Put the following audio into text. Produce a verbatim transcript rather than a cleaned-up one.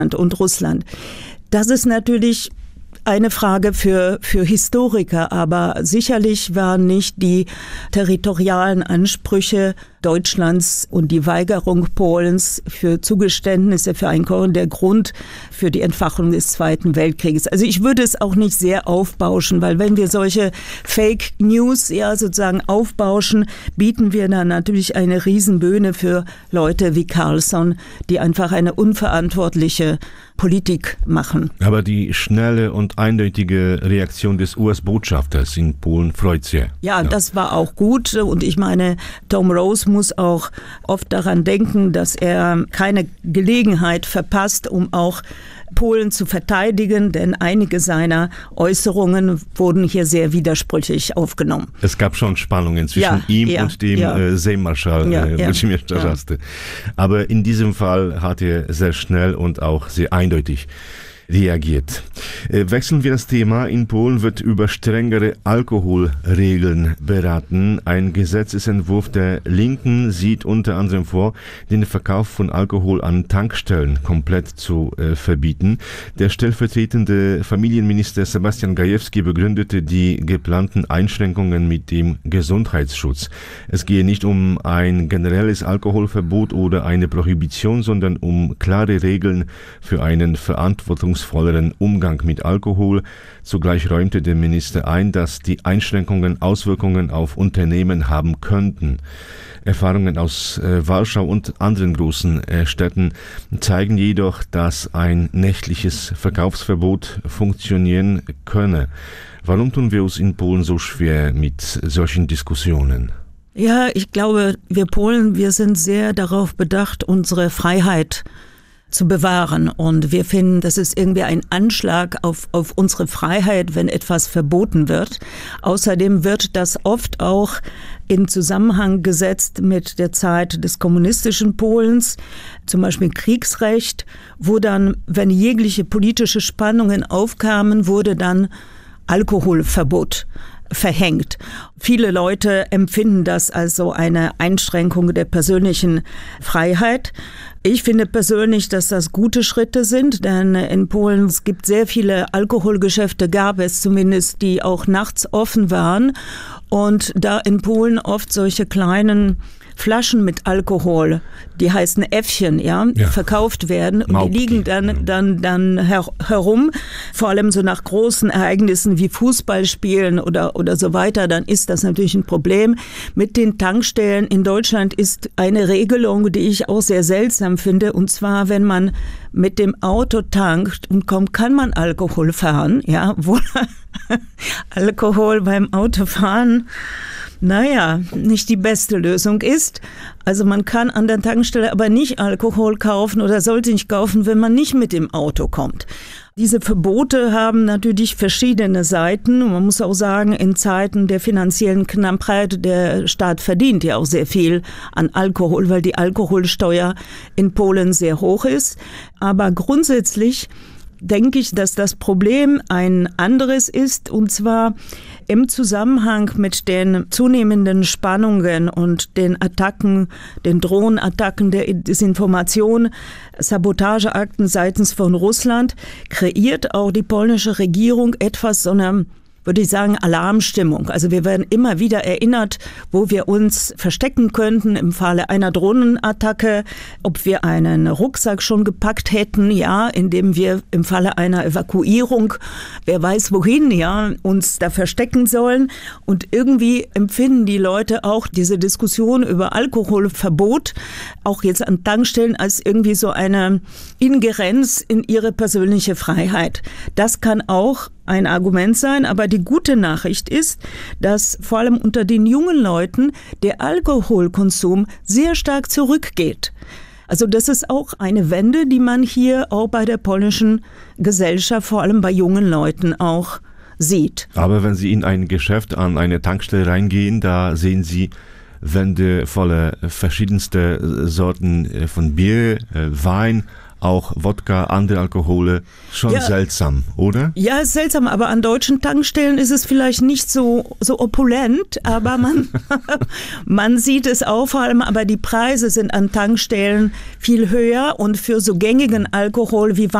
und Russland. Das ist natürlich eine Frage für, für Historiker, aber sicherlich waren nicht die territorialen Ansprüche Deutschlands und die Weigerung Polens für Zugeständnisse für Einkommen der Grund für die Entfachung des Zweiten Weltkrieges. Also ich würde es auch nicht sehr aufbauschen, weil wenn wir solche Fake News ja sozusagen aufbauschen, bieten wir dann natürlich eine Riesenbühne für Leute wie Carlson, die einfach eine unverantwortliche Politik machen. Aber die schnelle und eindeutige Reaktion des U S-Botschafters in Polen freut sehr. Ja, ja, das war auch gut und ich meine, Tom Rose muss auch oft daran denken, dass er keine Gelegenheit verpasst, um auch Polen zu verteidigen, denn einige seiner Äußerungen wurden hier sehr widersprüchlich aufgenommen. Es gab schon Spannungen zwischen ja, ihm ja, und dem ja. äh, Seemarschall ja, äh, ja, Włodzimierz Czarzasty. Ja. Aber in diesem Fall hat er sehr schnell und auch sehr eindeutig reagiert. Wechseln wir das Thema. In Polen wird über strengere Alkoholregeln beraten. Ein Gesetzesentwurf der Linken sieht unter anderem vor, den Verkauf von Alkohol an Tankstellen komplett zu äh, verbieten. Der stellvertretende Familienminister Sebastian Gajewski begründete die geplanten Einschränkungen mit dem Gesundheitsschutz. Es gehe nicht um ein generelles Alkoholverbot oder eine Prohibition, sondern um klare Regeln für einen verantwortungsvollen volleren Umgang mit Alkohol. Zugleich räumte der Minister ein, dass die Einschränkungen Auswirkungen auf Unternehmen haben könnten. Erfahrungen aus äh, Warschau und anderen großen äh, Städten zeigen jedoch, dass ein nächtliches Verkaufsverbot funktionieren könne. Warum tun wir uns in Polen so schwer mit solchen Diskussionen? Ja, ich glaube, wir Polen, wir sind sehr darauf bedacht, unsere Freiheit zu bewahren. Und wir finden, das ist irgendwie ein Anschlag auf, auf unsere Freiheit, wenn etwas verboten wird. Außerdem wird das oft auch in Zusammenhang gesetzt mit der Zeit des kommunistischen Polens, zum Beispiel Kriegsrecht, wo dann, wenn jegliche politische Spannungen aufkamen, wurde dann Alkoholverbot verhängt. Viele Leute empfinden das als so eine Einschränkung der persönlichen Freiheit. Ich finde persönlich, dass das gute Schritte sind, denn in Polen es gibt sehr viele Alkoholgeschäfte, gab es zumindest, die auch nachts offen waren. Und da in Polen oft solche kleinen Flaschen mit Alkohol, die heißen Äffchen, ja, ja. verkauft werden und Maupki. Die liegen dann, dann, dann her, herum, vor allem so nach großen Ereignissen wie Fußballspielen oder, oder so weiter, dann ist das natürlich ein Problem. Mit den Tankstellen in Deutschland ist eine Regelung, die ich auch sehr seltsam finde, und zwar, wenn man mit dem Auto tankt und kommt, kann man Alkohol fahren, ja, wo Alkohol beim Autofahren naja, nicht die beste Lösung ist. Also man kann an der Tankstelle aber nicht Alkohol kaufen oder sollte nicht kaufen, wenn man nicht mit dem Auto kommt. Diese Verbote haben natürlich verschiedene Seiten. Und man muss auch sagen, in Zeiten der finanziellen Knappheit, der Staat verdient ja auch sehr viel an Alkohol, weil die Alkoholsteuer in Polen sehr hoch ist. Aber grundsätzlich denke ich, dass das Problem ein anderes ist, und zwar im Zusammenhang mit den zunehmenden Spannungen und den Attacken, den Drohnenattacken der Desinformation, Sabotageakten seitens von Russland, kreiert auch die polnische Regierung etwas, so eine, würde ich sagen, Alarmstimmung. Also wir werden immer wieder erinnert, wo wir uns verstecken könnten im Falle einer Drohnenattacke, ob wir einen Rucksack schon gepackt hätten, ja, indem wir im Falle einer Evakuierung, wer weiß wohin, ja, uns da verstecken sollen. Und irgendwie empfinden die Leute auch diese Diskussion über Alkoholverbot, auch jetzt an Tankstellen, als irgendwie so eine Ingerenz in ihre persönliche Freiheit. Das kann auch ein Argument sein, aber die gute Nachricht ist, dass vor allem unter den jungen Leuten der Alkoholkonsum sehr stark zurückgeht. Also das ist auch eine Wende, die man hier auch bei der polnischen Gesellschaft, vor allem bei jungen Leuten auch sieht. Aber wenn Sie in ein Geschäft an eine Tankstelle reingehen, da sehen Sie Wände voller verschiedenster Sorten von Bier, Wein, auch Wodka, andere Alkohole, schon ja. seltsam, oder? Ja, ist seltsam, aber an deutschen Tankstellen ist es vielleicht nicht so, so opulent, aber man, man sieht es auch vor allem, aber die Preise sind an Tankstellen viel höher und für so gängigen Alkohol wie